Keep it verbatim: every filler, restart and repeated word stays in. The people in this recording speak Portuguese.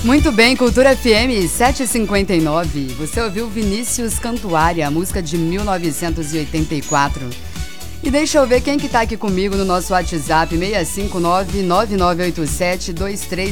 Muito bem, Cultura F M sete e cinquenta e nove. Você ouviu Vinícius Cantuária, a música de mil novecentos e oitenta e quatro. E deixa eu ver quem que tá aqui comigo no nosso WhatsApp, seis cinco nove, nove nove oito sete, dois três